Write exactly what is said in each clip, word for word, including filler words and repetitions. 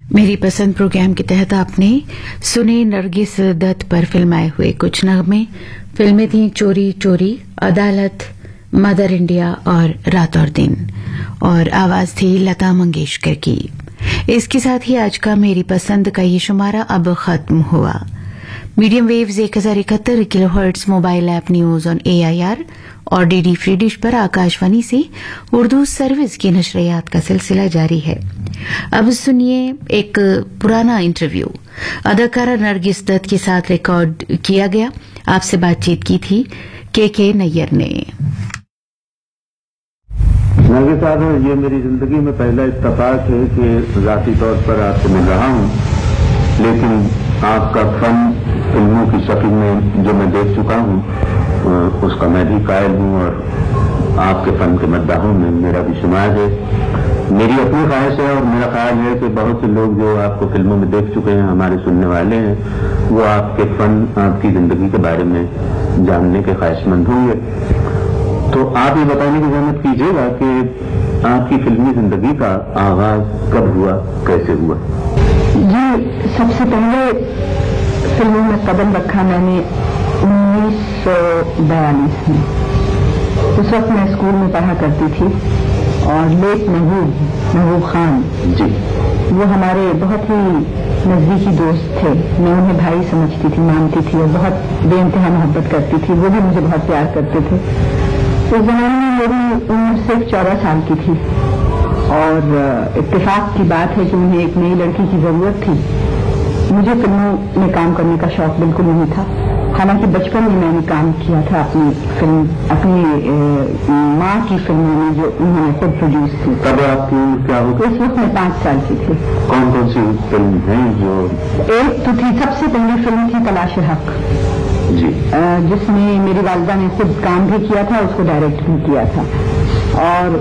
मेरी पसंद प्रोग्राम के तहत आपने सुने नरगिस दत्त पर फिल्माए हुए कुछ नगमे। फिल्में थीं चोरी चोरी, अदालत, मदर इंडिया और रात और दिन, और आवाज थी लता मंगेशकर की। इसके साथ ही आज का मेरी पसंद का ये शुमारा अब खत्म हुआ। मीडियम वेव्स एक हजार इकहत्तर kilo hertz, mobile app news on A I R और डीडी फ्री डिश पर आकाशवाणी से उर्दू सर्विस की नशरियात का सिलसिला जारी है। अब सुनिए एक पुराना इंटरव्यू अदाकारा नरगिस दत्त के साथ रिकॉर्ड किया गया। आपसे बातचीत की थी के के नैयर ने। नरगिस साहब, ये मेरी जिंदगी में पहला इत्तेफाक है कि ज़ाती तौर पर आपसे मिल रहा हूँ, लेकिन आपका फन फिल्मों की शक्ल में जो मैं देख चुका हूँ उसका मैं भी कायल हूँ और आपके फन के मद्दाहों में मेरा भी शुमार है। मेरी अपनी ख्वाहिश है और मेरा ख्याल है कि बहुत से लोग जो आपको फिल्मों में देख चुके हैं, हमारे सुनने वाले हैं, वो आपके फन, आपकी जिंदगी के बारे में जानने के ख्वाहिशमंद होंगे। तो आप ये बताने की जहमत कीजिएगा कि आपकी फिल्मी जिंदगी का आगाज कब हुआ, कैसे हुआ? जी, सबसे पहले फिल्मों में कदम रखा मैंने उन्नीस सौ बयालीस में। उस वक्त मैं स्कूल में पढ़ा करती थी और लेट महबूब महबूब खान जी, वो हमारे बहुत ही नजदीकी दोस्त थे। मैं उन्हें भाई समझती थी, मानती थी और बहुत बेइंतहा मोहब्बत करती थी। वो भी मुझे बहुत प्यार करते थे। उस जमाने में मेरी उम्र सिर्फ चौदह साल की थी और इत्तेफाक की बात है कि उन्हें एक नई लड़की की जरूरत थी। मुझे फिल्मों में काम करने का शौक बिल्कुल नहीं था। हालांकि बचपन में मैंने काम किया था अपनी फिल्म, अपनी माँ की फिल्मों में जो उन्होंने खुद प्रोड्यूस की। तब आपकी उम्र क्या होगी? उस वक्त मैं पांच साल की थी। कौन कौन सी फिल्म है जो? एक तो थी, सबसे पहली फिल्म थी तलाश हक जी, जिसमें मेरी वालिदा ने खुद काम भी किया था, उसको डायरेक्ट भी किया था। और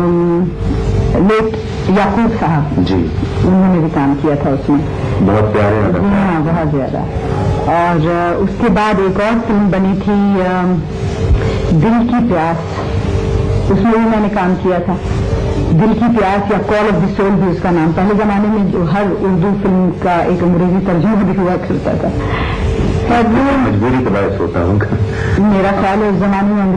लेट याकूब साहब जी, उन्होंने भी काम किया था उसमें। बहुत प्यारे अदाकार। हाँ, बहुत ज्यादा। और उसके बाद एक और फिल्म बनी थी दिल की प्यास, उसमें भी मैंने काम किया था। दिल की प्यास या कॉल ऑफ द सोल भी उसका नाम। पहले जमाने में जो हर उर्दू फिल्म का एक अंग्रेजी तर्जुमा भी हुआ करता था। और वो मजबूरी का बायस होता होगा। मेरा ख्याल है उस जमाने में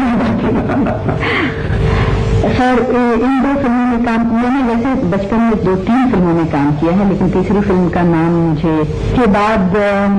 अंग्रेजी सर इन दो फिल्मों में काम किया है। वैसे बचपन में दो तीन फिल्मों में काम किया है, लेकिन तीसरी फिल्म का नाम मुझे के बाद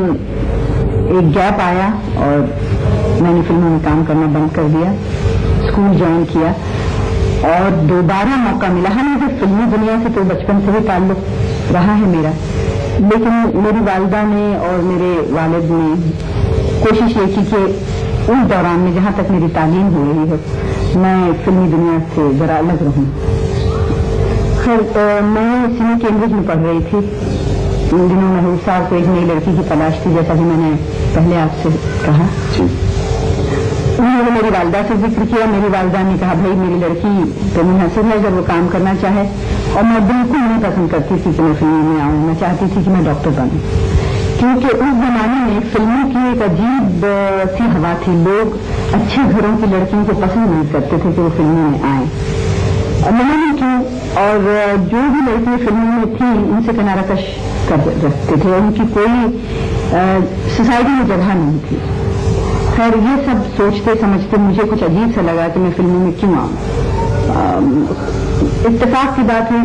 एक गैप आया और मैंने फिल्मों में काम करना बंद कर दिया, स्कूल ज्वाइन किया और दोबारा मौका मिला। हाँ, मुझे फिल्मी दुनिया से तो बचपन से ही ताल्लुक रहा है मेरा, लेकिन मेरी वालिदा ने और मेरे वालिद ने कोशिश ये की कि उस दौरान में जहाँ तक मेरी तालीम हो रही है मैं फिल्मी दुनिया से जरा अलग रहूं। खैर, मैं सिने कैम्ब्रिज में पढ़ रही थी। उन दिनों महबूब साहब को एक नई लड़की की तलाश थी, जैसा कि मैंने पहले आपसे कहा। उन्होंने मेरी वालिदा से जिक्र किया। मेरी वालिदा ने कहा, भाई मेरी लड़की तो मुनहसिर है जब वो काम करना चाहे, और मैं बिल्कुल नहीं पसंद करती थी कि मैं फिल्मों में आऊँ। मैं चाहती थी कि मैं डॉक्टर बनूं, क्योंकि उस जमाने में फिल्मों की एक अजीब सी हवा थी। लोग अच्छे घरों की लड़कियों को पसंद नहीं करते थे कि वो फिल्मों में आए, और नहीं क्यों। और जो भी लड़कियां फिल्मों में थी उनसे किनारा कश कर रखते थे, उनकी कोई सोसाइटी में जगह नहीं थी। खैर, ये सब सोचते समझते मुझे कुछ अजीब सा लगा कि मैं फिल्मों में क्यों आऊं। इत्तेफाक की बात हुई